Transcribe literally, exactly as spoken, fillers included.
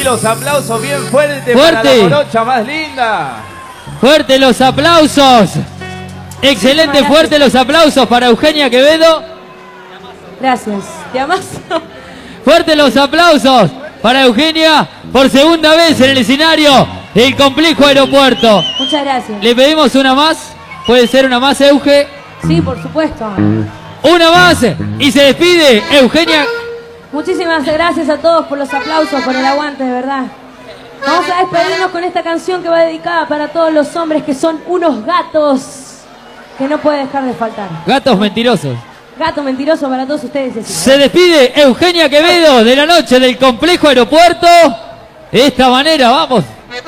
los aplausos bien fuertes Fuerte. para la morocha más linda. Fuerte los aplausos. Excelente, fuerte los aplausos para Eugenia Quevedo. Gracias. ¿Te amas? Fuerte los aplausos para Eugenia por segunda vez en el escenario del Complejo Aeropuerto. Muchas gracias. Le pedimos una más. ¿Puede ser una más, Euge? Sí, por supuesto. Una más y se despide Eugenia. Muchísimas gracias a todos por los aplausos, por el aguante, de verdad. Vamos a despedirnos con esta canción que va dedicada para todos los hombres que son unos gatos que no puede dejar de faltar. Gatos mentirosos. Gato mentiroso para todos ustedes. Así. Se despide Eugenia Quevedo de la noche del Complejo Aeropuerto. De esta manera, vamos.